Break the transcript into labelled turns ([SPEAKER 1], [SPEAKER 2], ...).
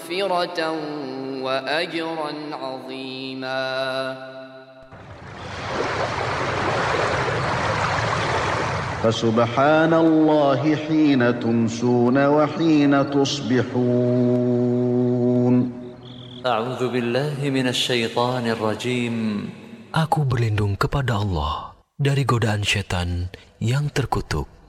[SPEAKER 1] مغفرة وأجرا عظيما.
[SPEAKER 2] فسبحان الله حين تمسون وحين تصبحون.
[SPEAKER 3] أعوذ بالله من الشيطان الرجيم.
[SPEAKER 4] Aku berlindung kepada Allah dari godaan syaitan yang terkutuk.